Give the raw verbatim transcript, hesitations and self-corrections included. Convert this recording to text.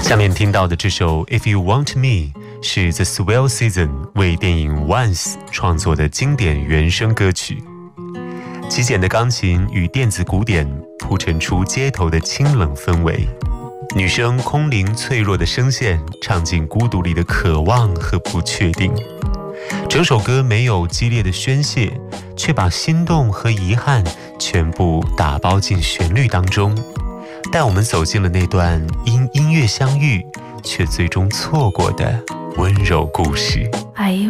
下面听到的这首 If You Want Me 是 The Swell Season 为电影 Once 创作的经典原声歌曲。极简的钢琴与电子鼓点铺陈出街头的清冷氛围，女生空灵脆弱的声线唱进孤独里的渴望和不确定。整首歌没有激烈的宣泄，却把心动和遗憾全部打包进旋律当中，带我们走进了那段因音乐相遇却最终错过的温柔故事。